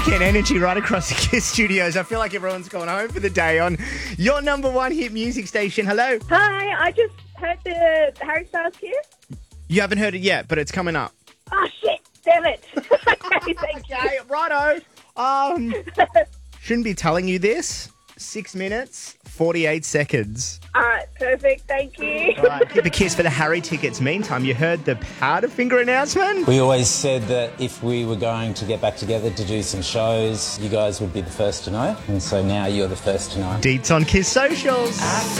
weekend energy right across the KISS studios. I feel like everyone's gone home for the day on your number one hit music station. Hello. Hi, I just heard the Harry Styles Kiss. You haven't heard it yet, but it's coming up. Oh, shit. Damn it. Okay, thank you. Okay, righto. Shouldn't be telling you this. 6 minutes, 48 seconds. All right, perfect. Thank you. All right, give a kiss for the Harry tickets. Meantime, you heard the Powderfinger announcement? We always said that if we were going to get back together to do some shows, you guys would be the first to know. And so now you're the first to know. Deets on KISS socials.